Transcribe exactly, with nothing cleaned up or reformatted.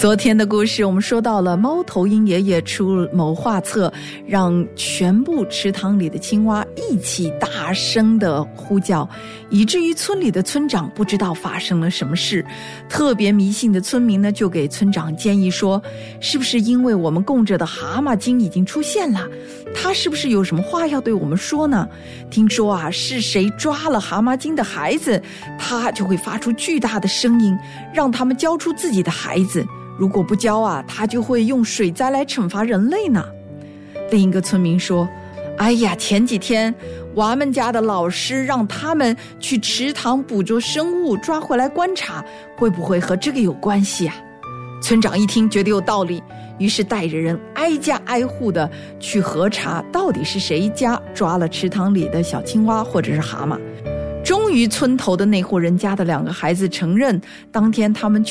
昨天的故事我们说到了猫头鹰爷爷出谋划策，让全部池塘里的青蛙一起大声的呼叫，以至于村里的村长不知道发生了什么事。特别迷信的村民呢，就给村长建议说，是不是因为我们供着的蛤蟆精已经出现了，他是不是有什么话要对我们说呢？听说啊，是谁抓了蛤蟆精的孩子，他就会发出巨大的声音，让他们交出自己的孩子，如果不交啊，他就会用水灾来惩罚人类呢。另一个村民说，哎呀，前几天我们家的老师让他们去池塘捕捉生物，抓回来观察，会不会和这个有关系啊？村长一听觉得有道理，于是带着人挨家挨户的去核查，到底是谁家抓了池塘里的小青蛙或者是蛤蟆。终于村头的那户人家的两个孩子承认，当天他们